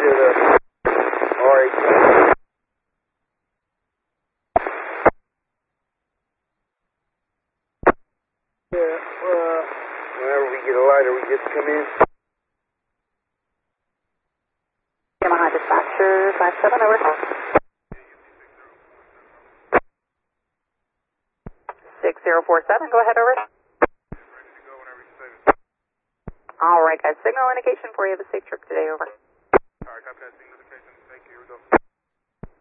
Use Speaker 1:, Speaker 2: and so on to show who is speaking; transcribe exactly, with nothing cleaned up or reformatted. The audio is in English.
Speaker 1: the R eighteen. Yeah, uh, whenever we get a lighter, we just come in.
Speaker 2: Yamaha dispatcher five seven, over. six zero four seven, go ahead, over. All right, guys, signal indication for you. Have a safe trip today, over.
Speaker 3: All right, copy that signal.